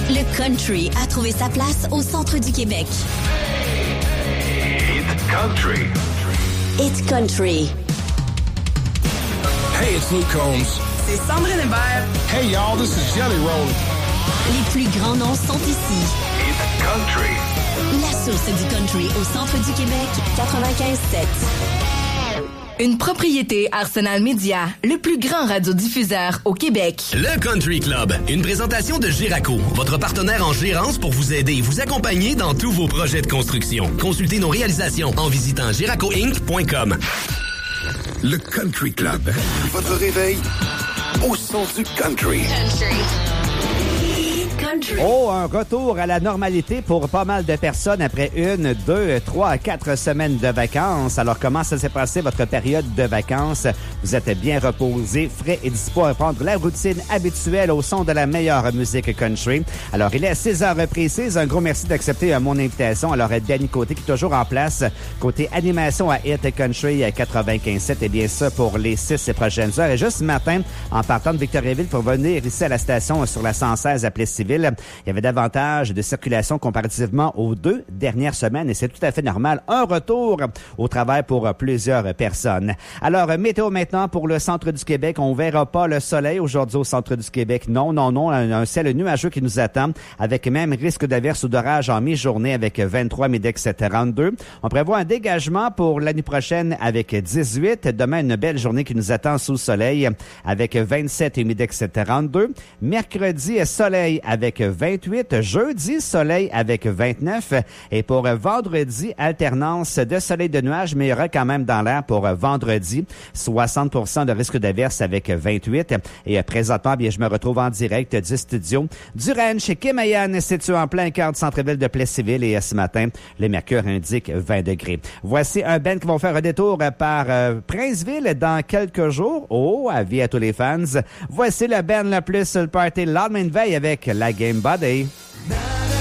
Le country a trouvé sa place au centre du Québec. It's country. It's country. Hey, it's Luke Combs. C'est Sandrine Hébert. Hey, y'all, this is Jelly Roll. Les plus grands noms sont ici. It's country. La source du country au centre du Québec, 95.7. Une propriété Arsenal Media, le plus grand radiodiffuseur au Québec. Le Country Club, une présentation de Giraco, votre partenaire en gérance pour vous aider et vous accompagner dans tous vos projets de construction. Consultez nos réalisations en visitant giracoinc.com. Le Country Club. Votre réveil au son du country. Oh, un retour à la normalité pour pas mal de personnes après 1, 2, 3, 4 semaines de vacances. Alors, comment ça s'est passé votre période de vacances? Vous êtes bien reposé, frais et dispo à prendre la routine habituelle au son de la meilleure musique country. Alors, il est 6h précises. Un gros merci d'accepter mon invitation. Alors, Danny Côté qui est toujours en place. Côté animation à Hit Country 95.7. Et bien ça pour les 6 prochaines heures. Et juste ce matin, en partant de Victoriaville pour venir ici à la station sur la 116 à Plessisville, il y avait davantage de circulation comparativement aux 2 dernières semaines et c'est tout à fait normal. Un retour au travail pour plusieurs personnes. Alors, météo maintenant pour le centre du Québec. On verra pas le soleil aujourd'hui au centre du Québec. Non. Un ciel nuageux qui nous attend avec même risque d'averse ou d'orage en mi-journée avec 23, Midex 32. On prévoit un dégagement pour l'année prochaine avec 18. Demain, une belle journée qui nous attend sous le soleil avec 27 et Midex 32. Mercredi, soleil avec 28. Jeudi, soleil avec 29. Et pour vendredi, alternance de soleil et de nuages, mais il y aura quand même dans l'air pour vendredi 60% de risque d'averse avec 28. Et présentement, bien, je me retrouve en direct du studio du ranch Kimayan, situé en plein cœur du centre-ville de Plessisville. Et ce matin, le mercure indique 20 degrés. Voici un band qui vont faire un détour par Princeville dans quelques jours. Oh, avis à tous les fans. Voici le band le plus sur le party, Lendemain de veille avec la Game Buddy.